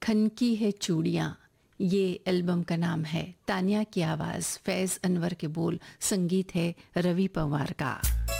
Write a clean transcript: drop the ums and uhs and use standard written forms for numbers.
खनकी है चूड़ियाँ, ये एल्बम का नाम है। तानिया की आवाज़, फैज़ अनवर के बोल, संगीत है रवि पवार का।